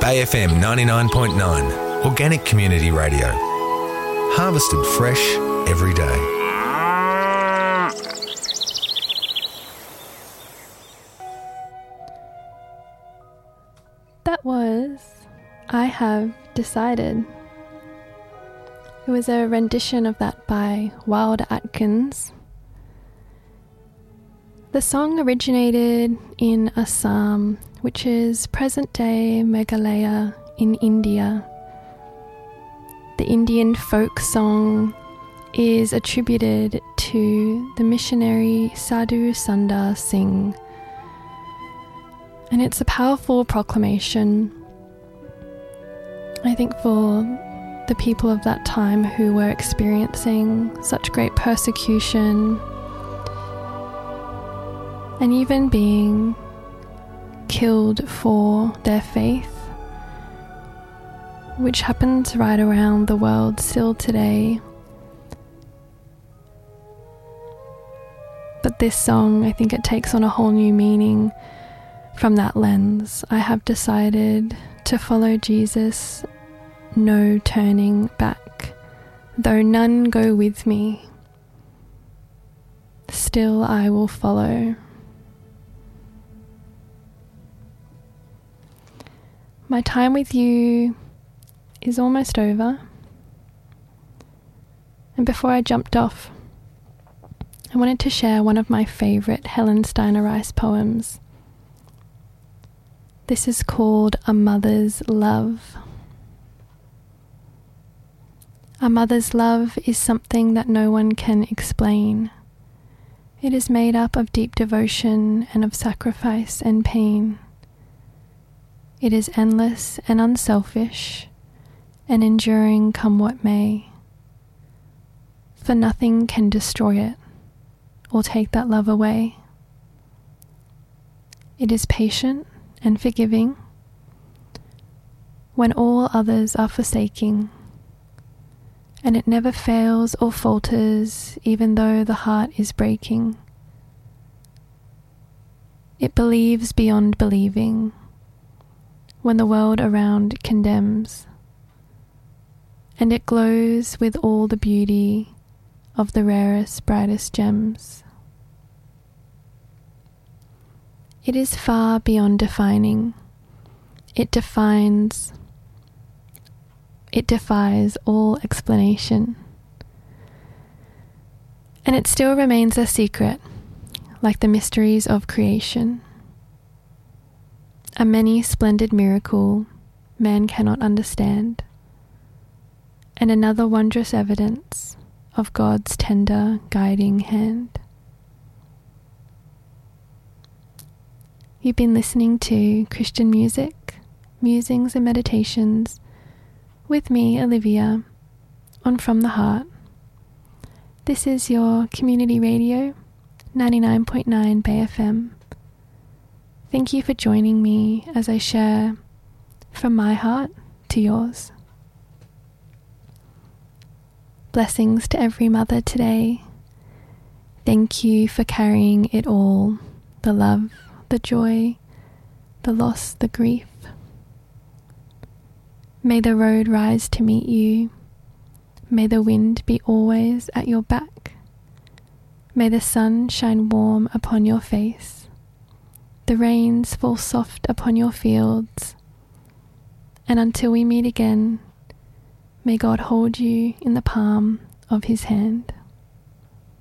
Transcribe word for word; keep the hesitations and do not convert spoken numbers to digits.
A F M ninety-nine point nine, Organic Community Radio. Harvested fresh every day. That was I Have Decided. It was a rendition of that by Wild Atkins. The song originated in Assam, which is present-day Meghalaya in India. The Indian folk song is attributed to the missionary Sadhu Sundar Singh, and it's a powerful proclamation, I think, for the people of that time who were experiencing such great persecution and even being killed for their faith, which happens right around the world still today. But this song, I think it takes on a whole new meaning from that lens. I have decided to follow Jesus, no turning back. Though none go with me, still I will follow. My time with you is almost over. And before I jumped off, I wanted to share one of my favourite Helen Steiner Rice poems. This is called A Mother's Love. A mother's love is something that no one can explain. It is made up of deep devotion and of sacrifice and pain. It is endless and unselfish, and enduring come what may. For nothing can destroy it or take that love away. It is patient and forgiving when all others are forsaking, and it never fails or falters even though the heart is breaking. It believes beyond believing when the world around condemns, and it glows with all the beauty of the rarest, brightest gems. It is far beyond defining. It defines, it defies all explanation. And it still remains a secret, like the mysteries of creation. A many splendid miracle man cannot understand, and another wondrous evidence of God's tender guiding hand. You've been listening to Christian music, musings and meditations with me, Olivia, on From the Heart. This is your community radio, ninety-nine point nine Bay F M. Thank you for joining me as I share from my heart to yours. Blessings to every mother today. Thank you for carrying it all, the love, the joy, the loss, the grief. May the road rise to meet you. May the wind be always at your back. May the sun shine warm upon your face. The rains fall soft upon your fields. And until we meet again, may God hold you in the palm of his hand.